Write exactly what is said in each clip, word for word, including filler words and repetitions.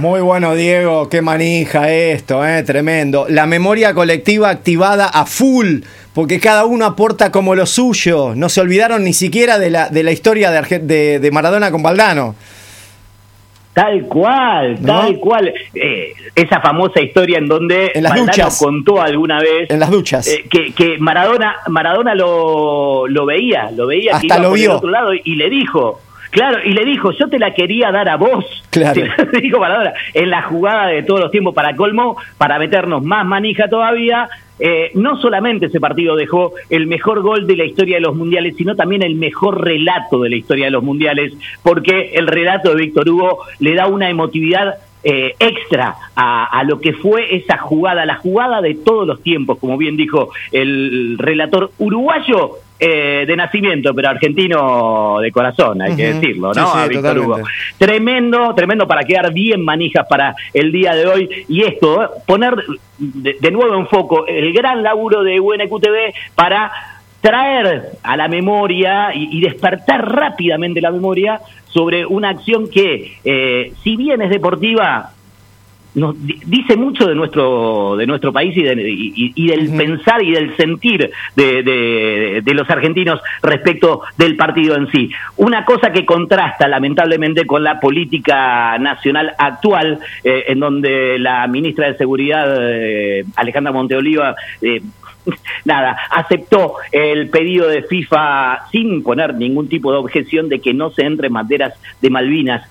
Muy bueno, Diego, qué manija esto, eh, tremendo. La memoria colectiva activada a full, porque cada uno aporta como lo suyo. No se olvidaron ni siquiera de la, de la historia de, Arge- de, de Maradona con Valdano. Tal cual, ¿No? tal cual. Eh, esa famosa historia en donde En las Valdano duchas. contó alguna vez En las duchas. eh, que, que Maradona Maradona lo, lo veía, lo veía que Hasta iba lo por vio. el otro lado y le dijo, claro, y le dijo, yo te la quería dar a vos. Claro. Le dijo Maradona, en la jugada de todos los tiempos para colmo, para meternos más manija todavía. Eh, no solamente ese partido dejó el mejor gol de la historia de los mundiales, sino también el mejor relato de la historia de los mundiales, porque el relato de Víctor Hugo le da una emotividad eh, extra a, a lo que fue esa jugada, la jugada de todos los tiempos, como bien dijo el relator uruguayo eh, de nacimiento, pero argentino de corazón, hay uh-huh. que decirlo, ¿no? Sí, sí, a Víctor totalmente. Hugo. Tremendo, tremendo para quedar bien manijas para el día de hoy. Y esto, ¿eh? poner de, de nuevo en foco el gran laburo de U N Q T V para traer a la memoria y, y despertar rápidamente la memoria sobre una acción que, eh, si bien es deportiva, nos di- dice mucho de nuestro de nuestro país y, de, y, y del uh-huh. pensar y del sentir de, de, de los argentinos respecto del partido en sí. Una cosa que contrasta lamentablemente con la política nacional actual, eh, en donde la ministra de Seguridad, eh, Alejandra Monteoliva, eh, nada, aceptó el pedido de FIFA sin poner ningún tipo de objeción de que no se entren banderas de Malvinas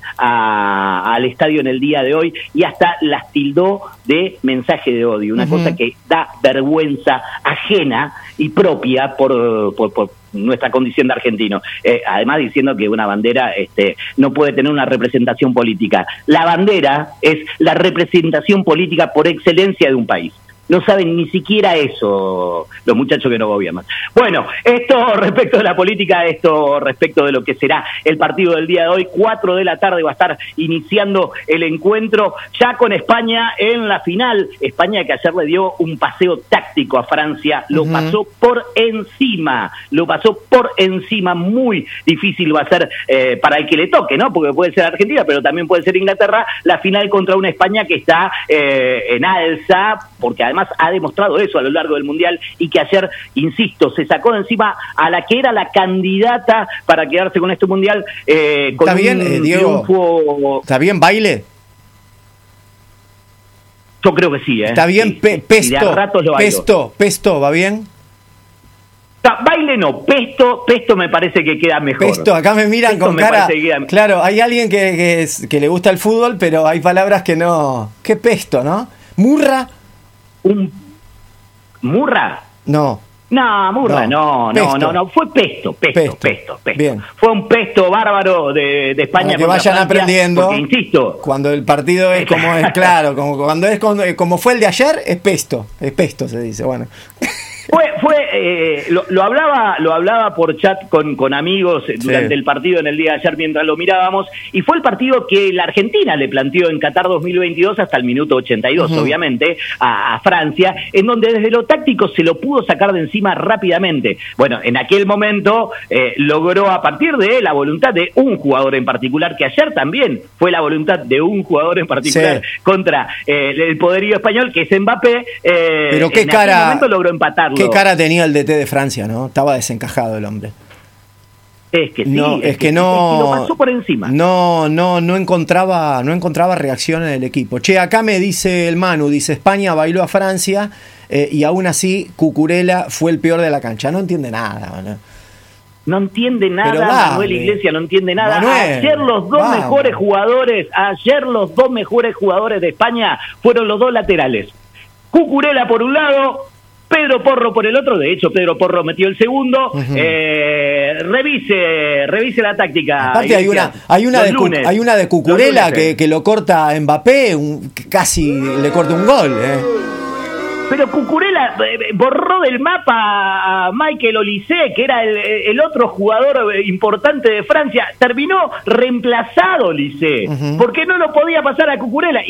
a, al estadio en el día de hoy, y hasta las tildó de mensaje de odio, una uh-huh. cosa que da vergüenza ajena y propia por, por, por nuestra condición de argentino. Eh, además diciendo que una bandera este, no puede tener una representación política. La bandera es la representación política por excelencia de un país. No saben ni siquiera eso los muchachos que no gobiernan. Bueno, esto respecto de la política, esto respecto de lo que será el partido del día de hoy. Cuatro de la tarde va a estar iniciando el encuentro ya con España en la final. España que ayer le dio un paseo táctico a Francia, lo uh-huh. pasó por encima, lo pasó por encima. Muy difícil va a ser eh, para el que le toque, ¿no? Porque puede ser Argentina, pero también puede ser Inglaterra, la final contra una España que está eh, en alza, porque además ha demostrado eso a lo largo del Mundial, y que ayer, insisto, se sacó de encima a la que era la candidata para quedarse con este Mundial. Eh, con ¿Está bien, un eh, Diego? triunfo... ¿Está bien baile? Yo creo que sí, ¿eh? ¿Está bien sí, pe- sí, pesto? y de a ratos lo bailo. Pesto, pesto, ¿va bien? Ta, baile no, pesto, pesto me parece que queda mejor. Pesto, acá me miran Pesto con me cara. queda... Claro, hay alguien que, que, es, que le gusta el fútbol, pero hay palabras que no. ¿Qué pesto, no? ¿Murra? Un ¿Murra? No. No, Murra, no, no, no, no, no, fue pesto, pesto, pesto, pesto. pesto. Bien. Fue un pesto bárbaro de, de España. Para que vayan Francia, aprendiendo. Porque, insisto, cuando el partido es como es, claro, como cuando es como, como fue el de ayer, es pesto, es pesto se dice, bueno. Fue, fue eh, lo, lo hablaba lo hablaba por chat con, con amigos durante sí. el partido en el día de ayer mientras lo mirábamos, y fue el partido que la Argentina le planteó en Qatar dos mil veintidós hasta el minuto ochenta y dos, uh-huh. obviamente, a, a Francia, en donde desde lo táctico se lo pudo sacar de encima rápidamente. Bueno, en aquel momento eh, logró, a partir de la voluntad de un jugador en particular, que ayer también fue la voluntad de un jugador en particular sí. contra eh, el poderío español, que es Mbappé, eh, pero qué en cara, aquel momento logró empatarlo. Qué cara tenía el D T de Francia, ¿no? Estaba desencajado el hombre. Es que sí, no, es, es que, que no, es que lo pasó por encima. No, no, no encontraba, no encontraba reacción en el equipo. Che, acá me dice el Manu, dice España bailó a Francia eh, y aún así Cucurella fue el peor de la cancha. No entiende nada, ¿no? No entiende nada, dale, Manuel Iglesias no entiende nada. Manuel, ayer los dos vamos. mejores jugadores, ayer los dos mejores jugadores de España fueron los dos laterales. Cucurella por un lado, Pedro Porro por el otro. De hecho, Pedro Porro metió el segundo. Uh-huh. eh, revise, revise la táctica. Aparte hay una, hay una de lunes, hay una de Cucurella que, que lo corta a Mbappé, un, que casi le corta un gol, eh. Pero Cucurella borró del mapa a Michael Olise, que era el, el otro jugador importante de Francia. Terminó reemplazado Olise, uh-huh. porque no lo podía pasar a Cucurella.